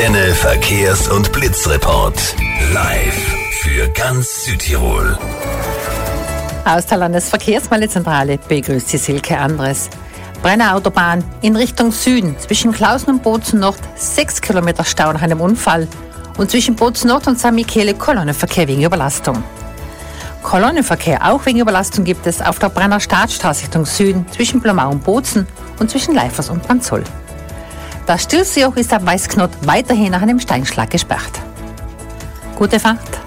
Antenne Verkehrs- und Blitzreport. Live für ganz Südtirol. Aus der Landesverkehrsmeldezentrale begrüßt Sie Silke Andres. Brenner Autobahn in Richtung Süden zwischen Klausen und Bozen Nord 6 Kilometer Stau nach einem Unfall und zwischen Bozen Nord und St. Michele Kolonnenverkehr wegen Überlastung. Kolonnenverkehr auch wegen Überlastung gibt es auf der Brenner Staatsstraße Richtung Süden zwischen Blomau und Bozen und zwischen Leifers und Branzoll. Das Stilfseejoch ist ab Weißknott weiterhin nach einem Steinschlag gesperrt. Gute Fahrt!